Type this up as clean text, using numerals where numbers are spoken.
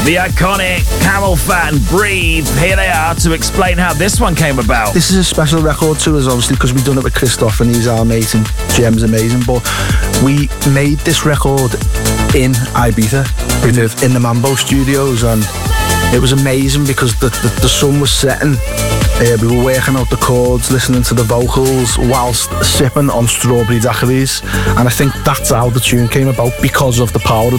The iconic Camel Fat and Breathe. Here they are to explain how this one came about. This is a special record to us, obviously, because we've done it with Christoph and he's our mate and Jem's amazing. But we made this record in Ibiza, in the Mambo Studios, and it was amazing because the sun was setting. We were working out the chords, listening to the vocals whilst sipping on strawberry daiquiris, and I think that's how the tune came about, because of the power of